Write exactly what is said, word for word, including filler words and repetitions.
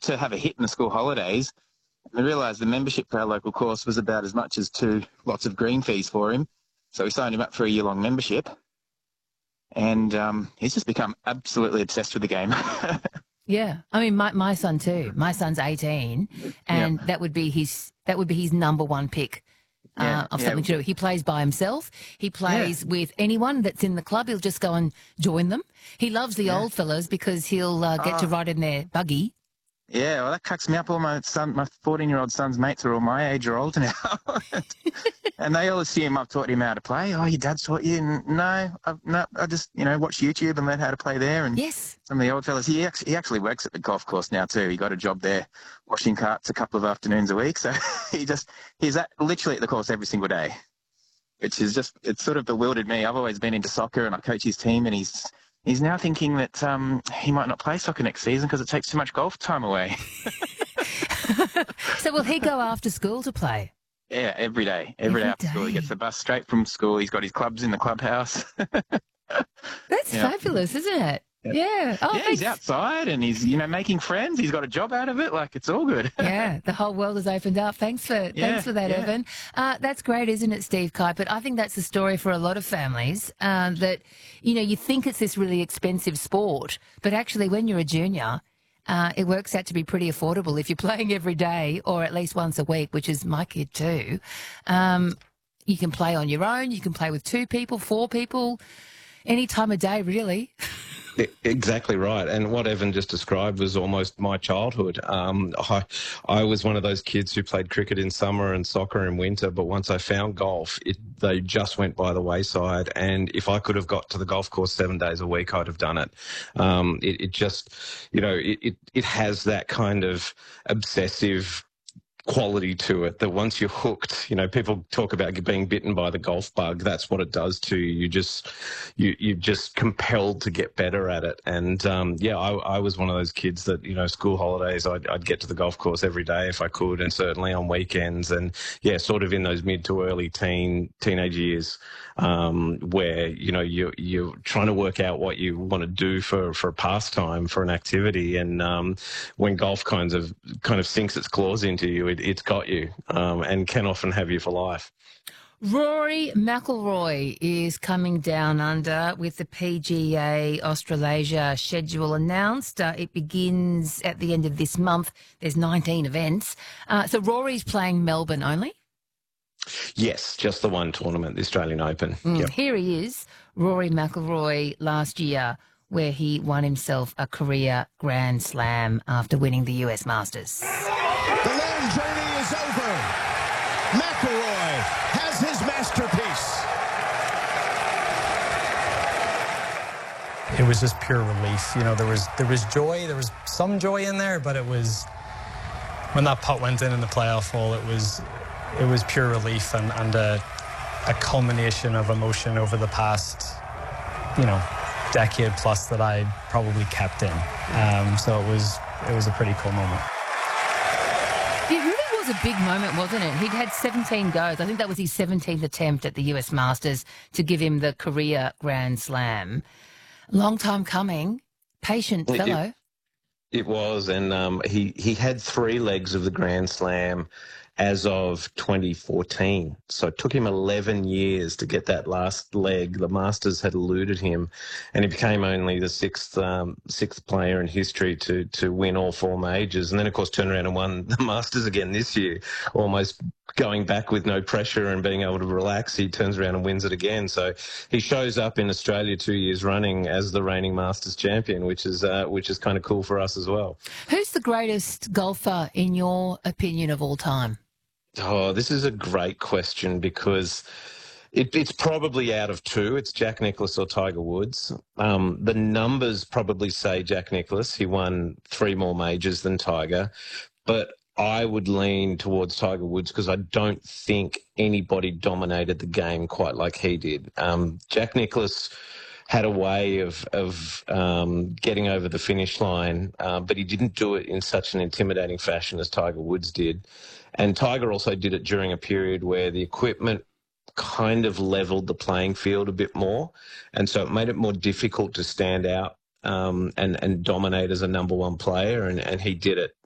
to have a hit in the school holidays. And we realised the membership for our local course was about as much as two lots of green fees for him. So we signed him up for a year-long membership. And um, he's just become absolutely obsessed with the game. Yeah, I mean, my, my son too. My son's eighteen, and yeah. that would be his that would be his number one pick uh, Yeah, of yeah. something to do. He plays by himself. He plays Yeah. with anyone that's in the club. He'll just go and join them. He loves the Yeah. old fellas because he'll uh, get to Oh. ride in their buggy. Yeah, well, that cracks me up. All my son, my fourteen-year-old son's mates are all my age or older now. And they all assume I've taught him how to play. Oh, your dad's taught you? And no, I've, no, I just, you know, watch YouTube and learn how to play there. And Yes. some of the old fellas, he actually, he actually works at the golf course now too. He got a job there washing carts a couple of afternoons a week. So he just, he's at, literally at the course every single day, which is just, it's sort of bewildered me. I've always been into soccer and I coach his team, and he's, he's now thinking that um, he might not play soccer next season because it takes too much golf time away. So will he go after school to play? Yeah, every day. Every, every day after day. School. He gets the bus straight from school. He's got his clubs in the clubhouse. That's yeah. fabulous, isn't it? Yeah. Yeah, oh, yeah he's outside and he's, you know, making friends. He's got a job out of it. Like, it's all good. Yeah, the whole world has opened up. Thanks for yeah, thanks for that, yeah. Evan. Uh, that's great, isn't it, Steve Kuiper? I think that's the story for a lot of families, uh, that, you know, you think it's this really expensive sport, but actually when you're a junior, uh, it works out to be pretty affordable if you're playing every day or at least once a week, which is my kid too. Um, you can play on your own. You can play with two people, four people, any time of day, really. Exactly right. And what Evan just described was almost my childhood. Um, I, I was one of those kids who played cricket in summer and soccer in winter, but once I found golf, it, they just went by the wayside. And if I could have got to the golf course seven days a week, I'd have done it. Um, it, it just, you know, it, it, it has that kind of obsessive quality to it that once you're hooked, you know, people talk about being bitten by the golf bug. That's what it does to you. You just, you, you're just compelled to get better at it. And, um, yeah, I, I was one of those kids that, you know, school holidays, I'd, I'd get to the golf course every day if I could, and certainly on weekends. And yeah, sort of in those mid to early teen, teenage years, um, where, you know, you're, you're trying to work out what you want to do for, for a pastime, for an activity. And, um, when golf kind of, kind of sinks its claws into you, it, it's got you, um, and can often have you for life. Rory McIlroy is coming down under with the P G A Australasia schedule announced. Uh, it begins at the end of this month. There's nineteen events. Uh, so Rory's playing Melbourne only? Yes, just the one tournament, the Australian Open. Mm, yep. Here he is, Rory McIlroy, last year, where he won himself a career Grand Slam after winning the U S Masters. The long journey is over. McIlroy has his masterpiece. It was just pure relief. You know, there was there was joy, there was some joy in there, but it was, when that putt went in in the playoff hole, it was it was pure relief and, and a, a culmination of emotion over the past, you know, decade plus that I probably kept in. Um, so it was it was a pretty cool moment. It really was a big moment, wasn't it? He'd had seventeen goes. I think that was his seventeenth attempt at the U S Masters to give him the career Grand Slam. Long time coming. Patient It- fellow. It, it was, and um, he, he had three legs of the Grand Slam as of twenty fourteen. So it took him eleven years to get that last leg. The Masters had eluded him, and he became only the sixth um, sixth player in history to to win all four majors. And then, of course, turned around and won the Masters again this year, almost going back with no pressure and being able to relax. He turns around and wins it again. So he shows up in Australia two years running as the reigning Masters champion, which is uh, which is kind of cool for us as well. Who's the greatest golfer, in your opinion, of all time? Oh, this is a great question because it, it's probably out of two. It's Jack Nicklaus or Tiger Woods. Um, the numbers probably say Jack Nicklaus. He won three more majors than Tiger. But I would lean towards Tiger Woods because I don't think anybody dominated the game quite like he did. Um, Jack Nicklaus had a way of of um, getting over the finish line, uh, but he didn't do it in such an intimidating fashion as Tiger Woods did. And Tiger also did it during a period where the equipment kind of leveled the playing field a bit more, and so it made it more difficult to stand out um, and, and dominate as a number one player, and, and he did it.